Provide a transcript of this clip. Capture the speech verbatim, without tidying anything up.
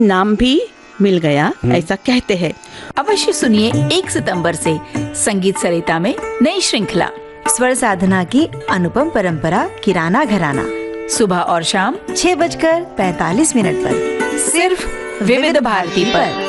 नाम भी मिल गया, ऐसा कहते हैं। अवश्य सुनिए एक सितंबर से संगीत सरिता में नई श्रृंखला स्वर साधना की अनुपम परंपरा किराना घराना, सुबह और शाम छह बजकर पैतालीस मिनट पर सिर्फ विविध भारती पर।